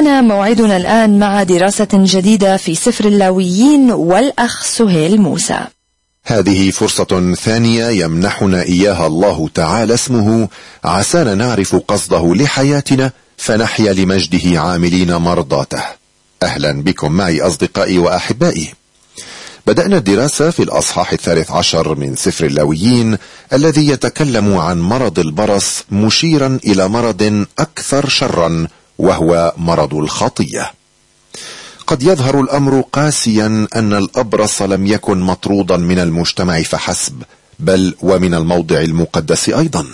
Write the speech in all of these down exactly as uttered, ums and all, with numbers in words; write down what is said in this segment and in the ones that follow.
حان موعدنا الآن مع دراسة جديدة في سفر اللاويين والأخ سهيل موسى. هذه فرصة ثانية يمنحنا إياها الله تعالى اسمه، عسانا نعرف قصده لحياتنا فنحيا لمجده عاملين مرضاته. أهلا بكم معي أصدقائي وأحبائي. بدأنا الدراسة في الأصحاح الثالث عشر من سفر اللاويين الذي يتكلم عن مرض البرص، مشيرا إلى مرض أكثر شرا وهو مرض الخطية. قد يظهر الأمر قاسيا أن الأبرص لم يكن مطرودا من المجتمع فحسب، بل ومن الموضع المقدس أيضا،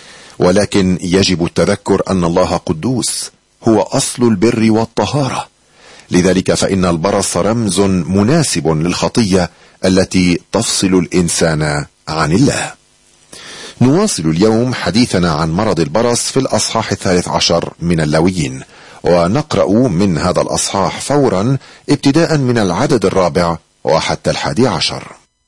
ولكن يجب التذكر أن الله قدوس، هو أصل البر والطهارة. لذلك فإن البرص رمز مناسب للخطية التي تفصل الإنسان عن الله. نواصل اليوم حديثنا عن مرض البرص في الأصحاح الثالث عشر من اللاويين، ونقرأ من هذا الأصحاح فورا ابتداء من العدد الرابع وحتى الحادي عشر.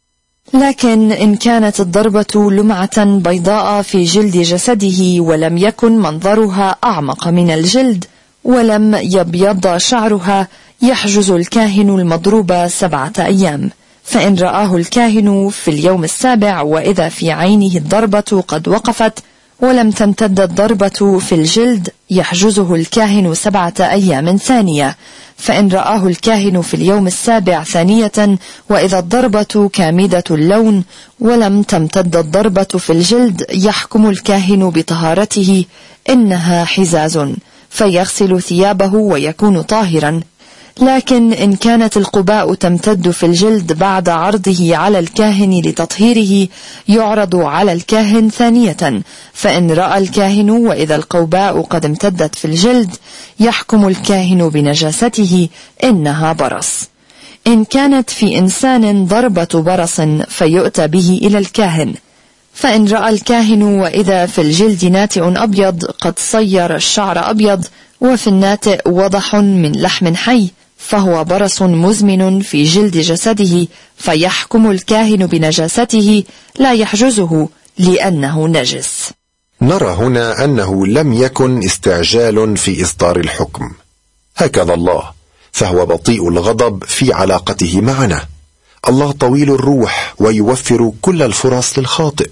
لكن إن كانت الضربة لمعة بيضاء في جلد جسده ولم يكن منظرها أعمق من الجلد ولم يبيض شعرها، يحجز الكاهن المضروب سبعة أيام. فإن رآه الكاهن في اليوم السابع وإذا في عينه الضربة قد وقفت ولم تمتد الضربة في الجلد، يحجزه الكاهن سبعة أيام ثانية. فإن رآه الكاهن في اليوم السابع ثانية وإذا الضربة كامدة اللون ولم تمتد الضربة في الجلد، يحكم الكاهن بطهارته، إنها حزاز، فيغسل ثيابه ويكون طاهرا. لكن إن كانت القباء تمتد في الجلد بعد عرضه على الكاهن لتطهيره، يعرض على الكاهن ثانية. فإن رأى الكاهن وإذا القباء قد امتدت في الجلد، يحكم الكاهن بنجاسته، إنها برص. إن كانت في إنسان ضربة برص فيؤتى به إلى الكاهن. فإن رأى الكاهن وإذا في الجلد ناتئ أبيض قد صير الشعر أبيض وفي الناتئ وضح من لحم حي، فهو برص مزمن في جلد جسده، فيحكم الكاهن بنجاسته، لا يحجزه لأنه نجس. نرى هنا أنه لم يكن استعجال في إصدار الحكم، هكذا الله، فهو بطيء الغضب في علاقته معنا. الله طويل الروح ويوفر كل الفرص للخاطئ.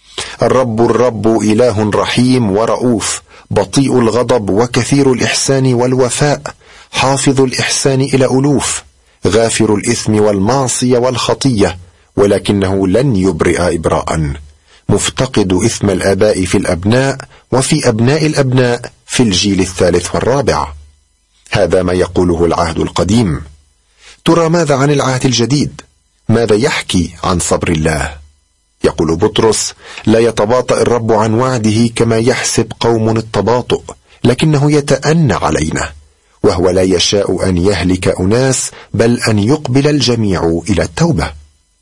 الرب الرب إله رحيم ورؤوف، بطيء الغضب وكثير الإحسان والوفاء، حافظ الإحسان إلى ألوف، غافر الإثم والمعصية والخطية، ولكنه لن يبرئ إبراء، مفتقد إثم الآباء في الأبناء وفي أبناء الأبناء في الجيل الثالث والرابع. هذا ما يقوله العهد القديم. ترى ماذا عن العهد الجديد؟ ماذا يحكي عن صبر الله؟ يقول بطرس: لا يتباطأ الرب عن وعده كما يحسب قوم التباطؤ، لكنه يتأنى علينا، وهو لا يشاء أن يهلك أناس بل أن يقبل الجميع إلى التوبة.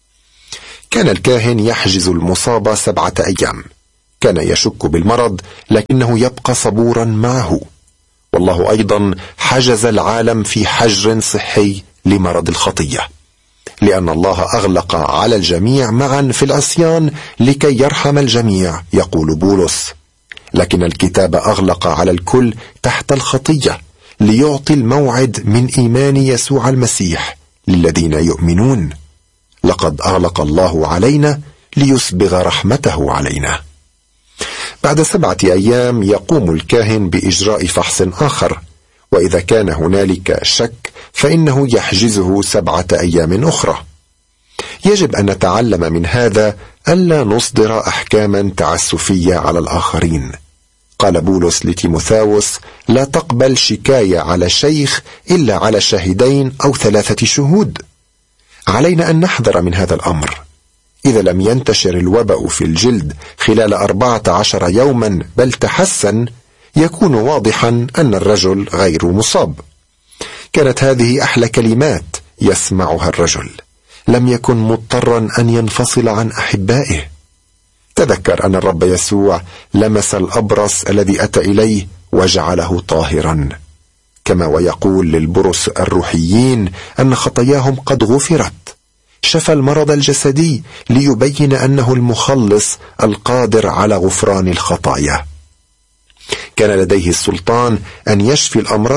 كان الكاهن يحجز المصاب سبعة أيام، كان يشك بالمرض لكنه يبقى صبورا معه. والله أيضا حجز العالم في حجر صحي لمرض الخطية، لأن الله أغلق على الجميع معا في العصيان لكي يرحم الجميع، يقول بولس. لكن الكتاب أغلق على الكل تحت الخطية ليعطي الموعد من إيمان يسوع المسيح للذين يؤمنون. لقد أغلق الله علينا ليسبغ رحمته علينا. بعد سبعة أيام يقوم الكاهن بإجراء فحص آخر، وإذا كان هنالك شك فإنه يحجزه سبعة أيام أخرى. يجب أن نتعلم من هذا ألا نصدر أحكاما تعسفية على الآخرين. قال بولس لتيموثاوس: لا تقبل شكاية على شيخ إلا على شاهدين أو ثلاثة شهود. علينا أن نحذر من هذا الأمر. إذا لم ينتشر الوباء في الجلد خلال أربعة عشر يوما بل تحسن، يكون واضحا أن الرجل غير مصاب. كانت هذه أحلى كلمات يسمعها الرجل، لم يكن مضطرا أن ينفصل عن أحبائه. تذكر أن الرب يسوع لمس الأبرص الذي أتى إليه وجعله طاهرا، كما ويقول للبرص الروحيين أن خطاياهم قد غفرت. شفى المرض الجسدي ليبين أنه المخلص القادر على غفران الخطايا. كان لديه السلطان أن يشفي الأمراض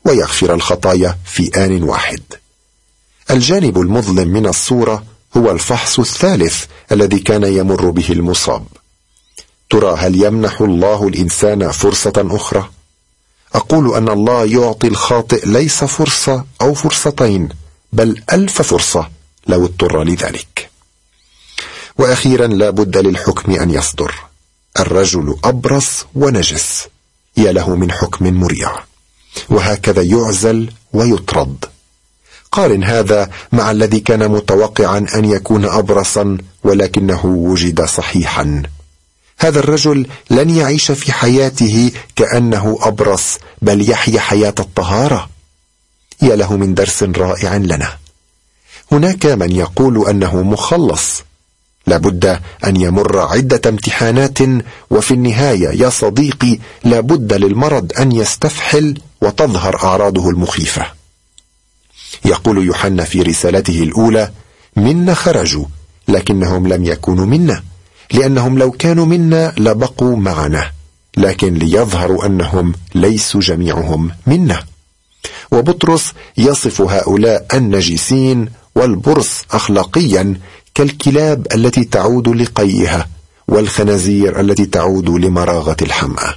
ويغفر الخطايا في آن واحد. الجانب المظلم من الصورة هو الفحص الثالث الذي كان يمر به المصاب. ترى هل يمنح الله الإنسان فرصة أخرى؟ أقول أن الله يعطي الخاطئ ليس فرصة أو فرصتين، بل ألف فرصة لو اضطر لذلك. وأخيرا لا بد للحكم أن يصدر. الرجل أبرص ونجس، يا له من حكم مريع، وهكذا يعزل ويطرد. قارن هذا مع الذي كان متوقعا أن يكون أبرصا ولكنه وجد صحيحا. هذا الرجل لن يعيش في حياته كأنه أبرص، بل يحيا حياة الطهارة. يا له من درس رائع لنا. هناك من يقول أنه مخلص. لابد أن يمر عدة امتحانات، وفي النهاية يا صديقي لابد للمرض أن يستفحل وتظهر أعراضه المخيفة. يقول يوحنا في رسالته الأولى: منا خرجوا لكنهم لم يكونوا منا، لأنهم لو كانوا منا لبقوا معنا، لكن ليظهروا أنهم ليسوا جميعهم منا. وبطرس يصف هؤلاء النجسين والبرص أخلاقيا كالكلاب التي تعود لقيها، والخنازير التي تعود لمراغة الحمأة.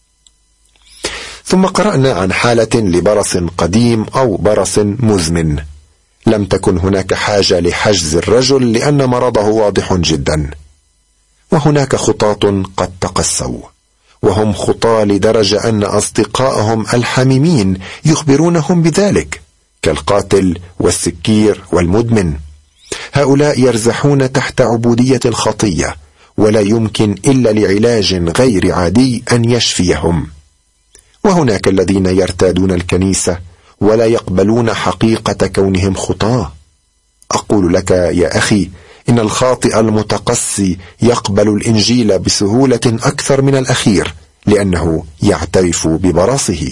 ثم قرأنا عن حالة لبرص قديم أو برص مزمن. لم تكن هناك حاجة لحجز الرجل لأن مرضه واضح جدا. وهناك خطاة قد تقسوا، وهم خطاة لدرجة أن أصدقائهم الحميمين يخبرونهم بذلك، كالقاتل والسكير والمدمن. هؤلاء يرزحون تحت عبودية الخطية، ولا يمكن إلا لعلاج غير عادي أن يشفيهم. وهناك الذين يرتادون الكنيسة ولا يقبلون حقيقة كونهم خطاة. أقول لك يا أخي إن الخاطئ المتقسي يقبل الإنجيل بسهولة أكثر من الأخير، لأنه يعترف ببرصه.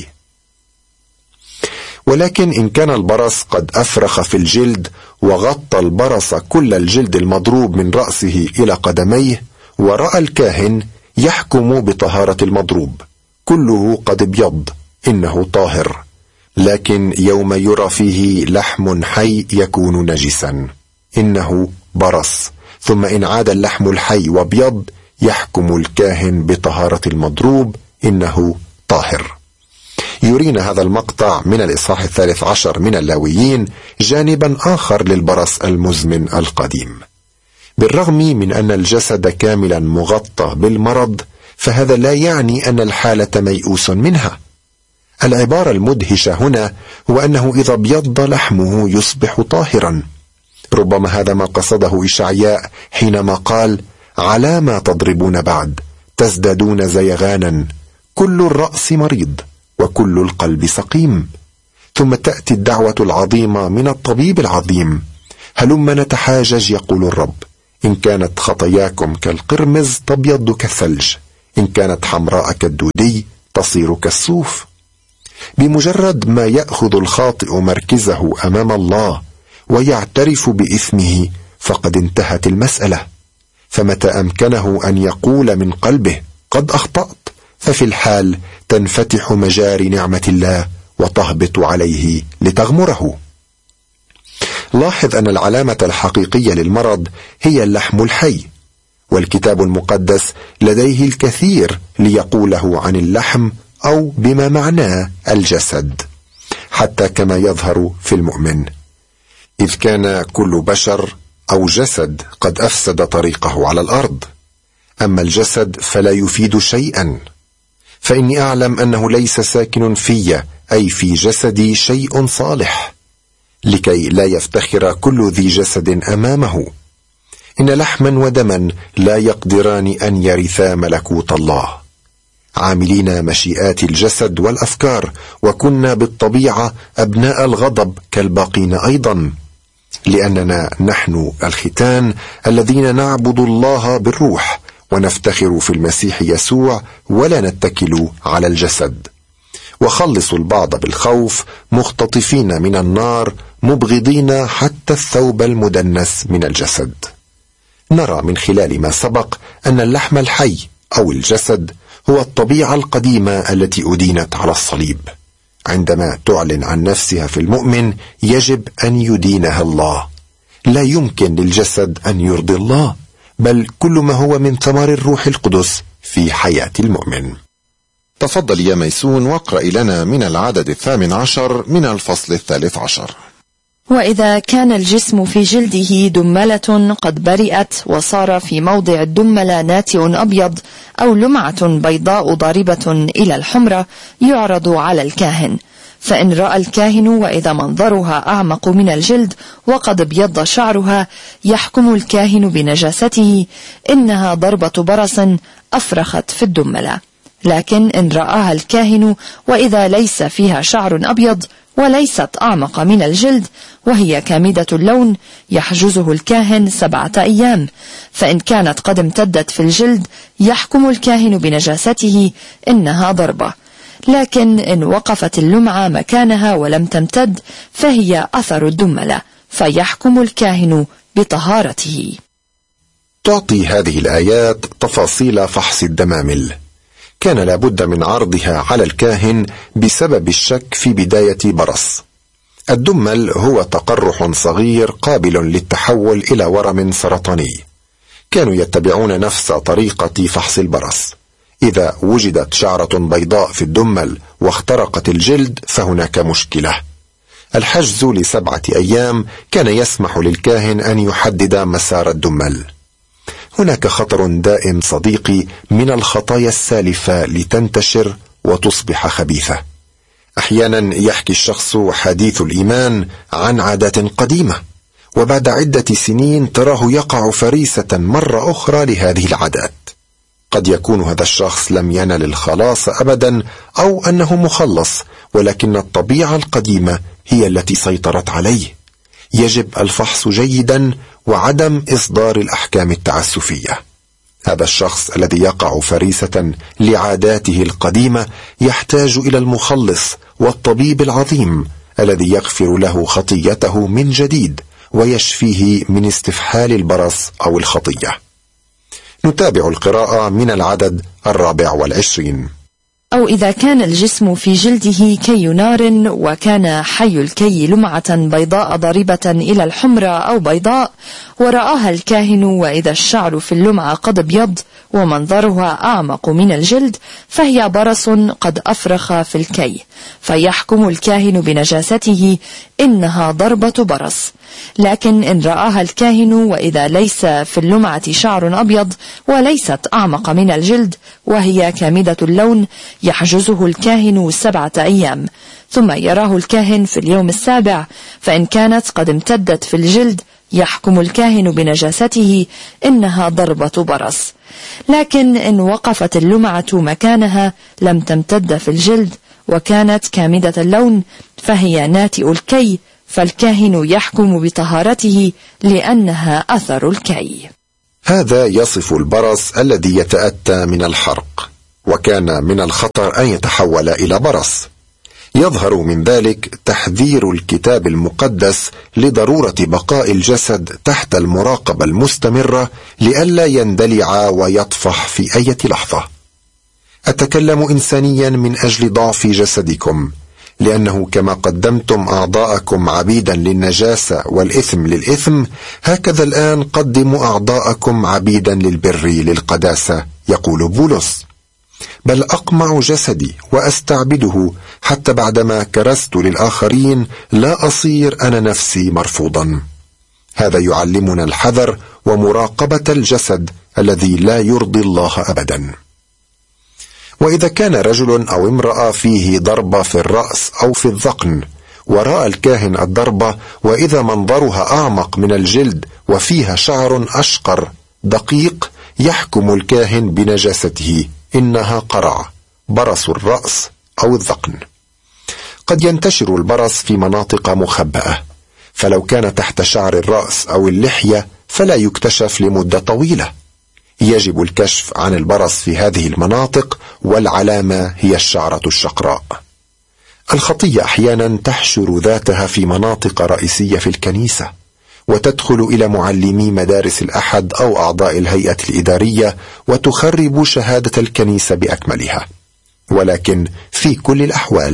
ولكن إن كان البرص قد أفرخ في الجلد وغطى البرص كل الجلد المضروب من رأسه إلى قدميه، ورأى الكاهن يحكم بطهارة المضروب، كله قد ابيض، إنه طاهر. لكن يوم يرى فيه لحم حي يكون نجسا، إنه برص. ثم إن عاد اللحم الحي وابيض يحكم الكاهن بطهارة المضروب، إنه طاهر. يرينا هذا المقطع من الإصحاح الثالث عشر من اللاويين جانبا آخر للبرص المزمن القديم. بالرغم من أن الجسد كاملا مغطى بالمرض، فهذا لا يعني أن الحالة ميؤوس منها. العبارة المدهشة هنا هو أنه إذا ابيض لحمه يصبح طاهرا. ربما هذا ما قصده إشعياء حينما قال: على ما تضربون بعد تزدادون زيغانا، كل الرأس مريض وكل القلب سقيم. ثم تأتي الدعوة العظيمة من الطبيب العظيم: هلم نتحاجج يقول الرب، إن كانت خطاياكم كالقرمز تبيض كالثلج، إن كانت حمراء كالدودي تصير كالصوف. بمجرد ما يأخذ الخاطئ مركزه أمام الله ويعترف بإثمه فقد انتهت المسألة. فمتى أمكنه أن يقول من قلبه قد أخطأت، ففي الحال تنفتح مجاري نعمة الله وتهبط عليه لتغمره. لاحظ أن العلامة الحقيقية للمرض هي اللحم الحي، والكتاب المقدس لديه الكثير ليقوله عن اللحم أو بما معناه الجسد، حتى كما يظهر في المؤمن. إذ كان كل بشر أو جسد قد أفسد طريقه على الأرض، أما الجسد فلا يفيد شيئا. فإني أعلم أنه ليس ساكن في أي في جسدي شيء صالح، لكي لا يفتخر كل ذي جسد أمامه. إن لحما ودما لا يقدران أن يرثا ملكوت الله، عاملين مشيئات الجسد والأفكار، وكنا بالطبيعة أبناء الغضب كالباقين أيضا، لأننا نحن الختان الذين نعبد الله بالروح ونفتخر في المسيح يسوع ولا نتكل على الجسد. وخلصوا البعض بالخوف، مختطفين من النار، مبغضين حتى الثوب المدنس من الجسد. نرى من خلال ما سبق أن اللحم الحي أو الجسد هو الطبيعة القديمة التي أدينت على الصليب. عندما تعلن عن نفسها في المؤمن يجب أن يدينها الله. لا يمكن للجسد أن يرضي الله، بل كل ما هو من ثمر الروح القدس في حياة المؤمن. تفضل يا ميسون واقرأ لنا من العدد الثامن عشر من الفصل الثالث عشر. وإذا كان الجسم في جلده دملة قد برئت وصار في موضع الدملة ناتئ أبيض أو لمعة بيضاء ضاربة إلى الحمرة يعرض على الكاهن، فإن رأى الكاهن وإذا منظرها أعمق من الجلد وقد ابيض شعرها يحكم الكاهن بنجاسته، إنها ضربة برص أفرخت في الدملة. لكن إن رآها الكاهن وإذا ليس فيها شعر أبيض وليست أعمق من الجلد وهي كامدة اللون يحجزه الكاهن سبعة أيام، فإن كانت قد امتدت في الجلد يحكم الكاهن بنجاسته، إنها ضربة. لكن إن وقفت اللمعة مكانها ولم تمتد فهي أثر الدملة، فيحكم الكاهن بطهارته. تعطي هذه الآيات تفاصيل فحص الدمامل. كان لابد من عرضها على الكاهن بسبب الشك في بداية برص. الدمل هو تقرح صغير قابل للتحول إلى ورم سرطاني. كانوا يتبعون نفس طريقة فحص البرص. إذا وجدت شعرة بيضاء في الدمل واخترقت الجلد فهناك مشكلة. الحجز لسبعة أيام كان يسمح للكاهن أن يحدد مسار الدمل. هناك خطر دائم صديقي من الخطايا السالفة لتنتشر وتصبح خبيثة. أحيانا يحكي الشخص حديث الإيمان عن عادات قديمة، وبعد عدة سنين تراه يقع فريسة مرة أخرى لهذه العادات. قد يكون هذا الشخص لم ينل الخلاص أبدا، أو أنه مخلص، ولكن الطبيعة القديمة هي التي سيطرت عليه. يجب الفحص جيدا وعدم إصدار الأحكام التعسفية. هذا الشخص الذي يقع فريسة لعاداته القديمة يحتاج إلى المخلص والطبيب العظيم الذي يغفر له خطيته من جديد ويشفيه من استفحال البرص أو الخطية. نتابع القراءة من العدد الرابع والعشرين. أو إذا كان الجسم في جلده كي نار وكان حي الكي لمعة بيضاء ضاربة إلى الحمرة أو بيضاء ورآها الكاهن وإذا الشعر في اللمعة قد ابيض ومنظرها أعمق من الجلد فهي برص قد أفرخ في الكي، فيحكم الكاهن بنجاسته، إنها ضربة برص. لكن إن رآها الكاهن وإذا ليس في اللمعة شعر أبيض وليست أعمق من الجلد وهي كامدة اللون يحجزه الكاهن سبعة أيام، ثم يراه الكاهن في اليوم السابع، فإن كانت قد امتدت في الجلد يحكم الكاهن بنجاسته، إنها ضربة برص. لكن إن وقفت اللمعة مكانها لم تمتد في الجلد وكانت كامدة اللون فهي ناتئ الكي، فالكاهن يحكم بطهارته لأنها أثر الكي. هذا يصف البرص الذي يتأتى من الحرق، وكان من الخطر أن يتحول إلى برص. يظهر من ذلك تحذير الكتاب المقدس لضرورة بقاء الجسد تحت المراقبة المستمرة لئلا يندلع ويطفح في أي لحظة. أتكلم إنسانيا من أجل ضعف جسدكم، لأنه كما قدمتم أعضاءكم عبيدا للنجاسة والإثم للإثم، هكذا الآن قدموا أعضاءكم عبيدا للبر للقداسة، يقول بولس. بل أقمع جسدي وأستعبده حتى بعدما كرست للآخرين لا أصير أنا نفسي مرفوضا. هذا يعلمنا الحذر ومراقبة الجسد الذي لا يرضي الله أبدا. وإذا كان رجل أو امرأة فيه ضربة في الرأس أو في الذقن، ورأى الكاهن الضربة وإذا منظرها أعمق من الجلد وفيها شعر أشقر دقيق، يحكم الكاهن بنجاسته، إنها قرع، برص الرأس أو الذقن. قد ينتشر البرص في مناطق مخبأة، فلو كان تحت شعر الرأس أو اللحية فلا يكتشف لمدة طويلة. يجب الكشف عن البرص في هذه المناطق، والعلامة هي الشعرة الشقراء. الخطية أحيانا تحشر ذاتها في مناطق رئيسية في الكنيسة، وتدخل إلى معلمي مدارس الأحد أو أعضاء الهيئة الإدارية وتخرب شهادة الكنيسة بأكملها. ولكن في كل الأحوال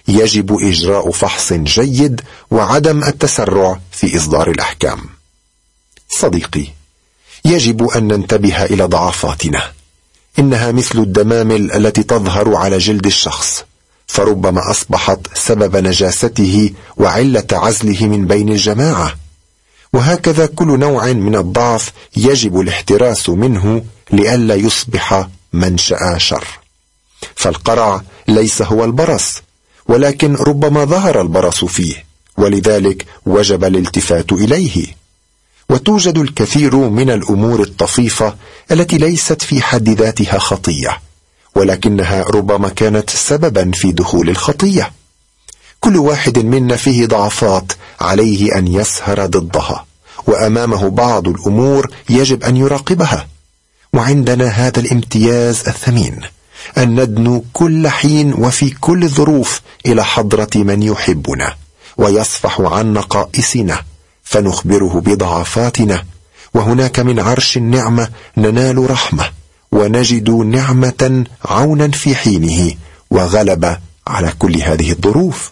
يجب إجراء فحص جيد وعدم التسرع في إصدار الأحكام. صديقي، يجب أن ننتبه إلى ضعفاتنا. إنها مثل الدمامل التي تظهر على جلد الشخص، فربما أصبحت سبب نجاسته وعلة عزله من بين الجماعة. وهكذا كل نوع من الضعف يجب الاحتراس منه لئلا يصبح منشأ شر. فالقرع ليس هو البرص، ولكن ربما ظهر البرص فيه، ولذلك وجب الالتفات إليه. وتوجد الكثير من الأمور الطفيفة التي ليست في حد ذاتها خطية، ولكنها ربما كانت سببا في دخول الخطية. كل واحد منا فيه ضعفات عليه أن يسهر ضدها، وأمامه بعض الأمور يجب أن يراقبها. وعندنا هذا الامتياز الثمين أن ندنو كل حين وفي كل الظروف إلى حضرة من يحبنا ويصفح عن نقائصنا، فنخبره بضعفاتنا، وهناك من عرش النعمة ننال رحمة ونجد نعمة عونا في حينه وغلبة على كل هذه الظروف.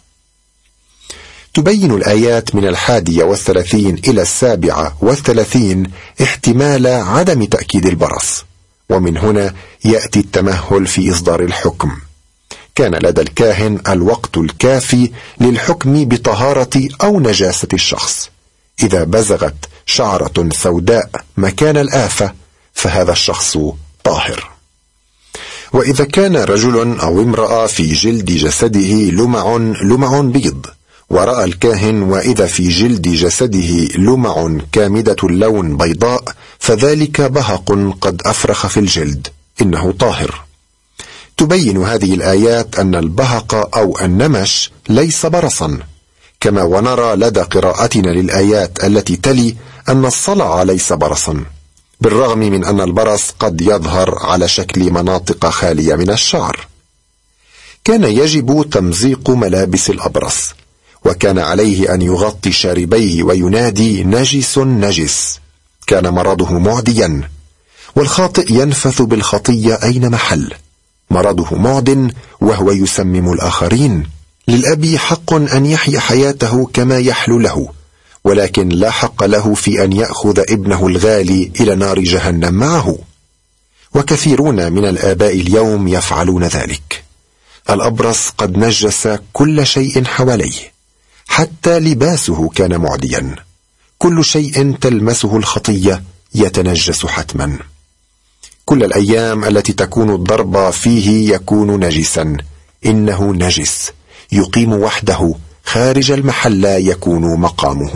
تبين الآيات من الحادية والثلاثين إلى السابعة والثلاثين احتمال عدم تأكيد البرص، ومن هنا يأتي التمهل في إصدار الحكم. كان لدى الكاهن الوقت الكافي للحكم بطهارة أو نجاسة الشخص. إذا بزغت شعرة سوداء مكان الآفة فهذا الشخص طاهر. وإذا كان رجل أو امرأة في جلد جسده لمع لمع بيض، ورأى الكاهن وإذا في جلد جسده لمع كامدة اللون بيضاء، فذلك بهق قد أفرخ في الجلد، إنه طاهر. تبين هذه الآيات أن البهق أو النمش ليس برصا، كما ونرى لدى قراءتنا للآيات التي تلي أن الصلع ليس برصا، بالرغم من أن البرص قد يظهر على شكل مناطق خالية من الشعر. كان يجب تمزيق ملابس الأبرص، وكان عليه أن يغطي شاربيه وينادي نجس نجس. كان مرضه معديا، والخاطئ ينفث بالخطية أين محل. مرضه معد وهو يسمم الآخرين. للأب حق أن يحيا حياته كما يحلو له، ولكن لا حق له في أن يأخذ ابنه الغالي إلى نار جهنم معه. وكثيرون من الآباء اليوم يفعلون ذلك. الأبرص قد نجس كل شيء حواليه، حتى لباسه كان معديا. كل شيء تلمسه الخطية يتنجس حتما. كل الأيام التي تكون الضربة فيه يكون نجسا، إنه نجس يقيم وحده خارج المحل يكون مقامه.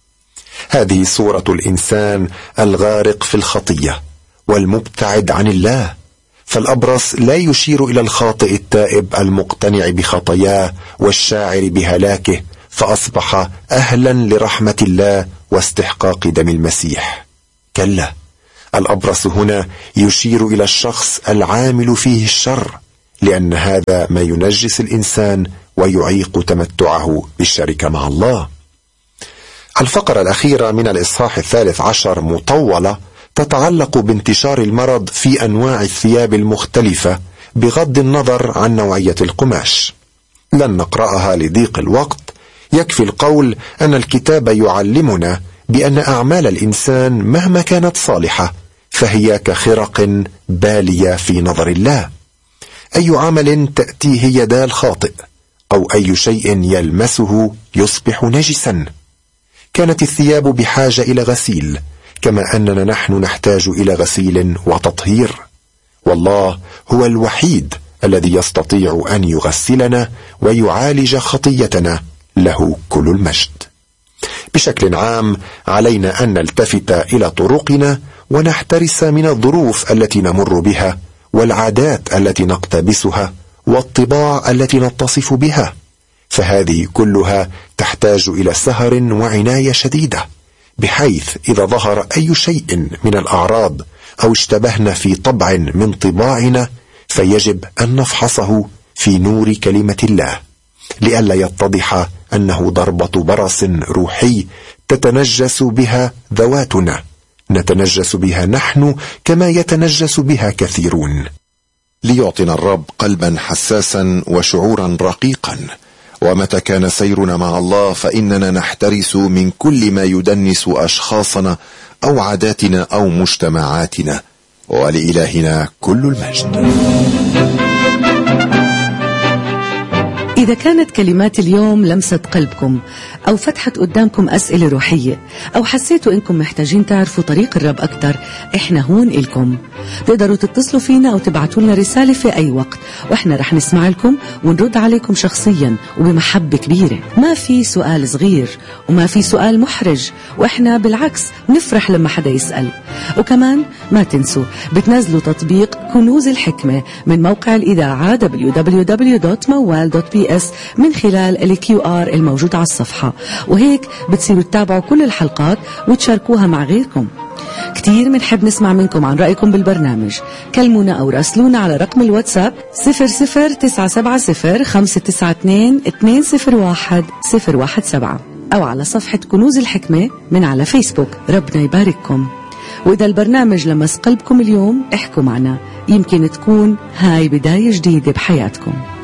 هذه صورة الإنسان الغارق في الخطية والمبتعد عن الله. فالأبرص لا يشير إلى الخاطئ التائب المقتنع بخطاياه والشاعر بهلاكه، فأصبح أهلا لرحمة الله واستحقاق دم المسيح. كلا، الأبرص هنا يشير إلى الشخص العامل فيه الشر، لأن هذا ما ينجس الإنسان ويعيق تمتعه بالشركة مع الله. الفقرة الأخيرة من الإصحاح الثالث عشر مطولة، تتعلق بانتشار المرض في أنواع الثياب المختلفة بغض النظر عن نوعية القماش. لن نقرأها لضيق الوقت، يكفي القول أن الكتاب يعلمنا بأن أعمال الإنسان مهما كانت صالحة فهي كخرق بالية في نظر الله. أي عمل تأتيه يدا الخاطئ أو أي شيء يلمسه يصبح نجسا. كانت الثياب بحاجة إلى غسيل، كما أننا نحن نحتاج إلى غسيل وتطهير. والله هو الوحيد الذي يستطيع أن يغسلنا ويعالج خطيتنا، له كل المجد. بشكل عام علينا أن نلتفت إلى طرقنا ونحترس من الظروف التي نمر بها، والعادات التي نقتبسها، والطباع التي نتصف بها، فهذه كلها تحتاج إلى سهر وعناية شديدة، بحيث إذا ظهر أي شيء من الأعراض أو اشتبهنا في طبع من طباعنا فيجب أن نفحصه في نور كلمة الله، لئلا يتضح أنه ضربة برص روحي تتنجس بها ذواتنا، نتنجس بها نحن كما يتنجس بها كثيرون. ليعطينا الرب قلبا حساسا وشعورا رقيقا، ومتى كان سيرنا مع الله فإننا نحترس من كل ما يدنس أشخاصنا أو عاداتنا أو مجتمعاتنا، ولإلهنا كل المجد. إذا كانت كلمات اليوم لمست قلبكم أو فتحت قدامكم أسئلة روحية أو حسيتوا إنكم محتاجين تعرفوا طريق الرب أكتر، إحنا هون إلكم. تقدروا تتصلوا فينا أو تبعتوا لنا رسالة في أي وقت، وإحنا رح نسمع لكم ونرد عليكم شخصيا وبمحبة كبيرة. ما في سؤال صغير وما في سؤال محرج، وإحنا بالعكس نفرح لما حدا يسأل. وكمان ما تنسوا بتنزلوا تطبيق كنوز الحكمة من موقع الإذاعة دبليو دبليو دبليو دوت موال دوت بي اس من خلال الكيو آر الموجود على الصفحة، وهيك بتصيروا تتابعوا كل الحلقات وتشاركوها مع غيركم. كتير منحب نسمع منكم عن رأيكم بالبرنامج. كلمونا أو راسلونا على رقم الواتساب صفر صفر تسعة سبعة صفر خمسة تسعة اثنين اثنين صفر واحد صفر واحد سبعة أو على صفحة كنوز الحكمة من على فيسبوك. ربنا يبارككم. وإذا البرنامج لمس قلبكم اليوم احكوا معنا، يمكن تكون هاي بداية جديدة بحياتكم.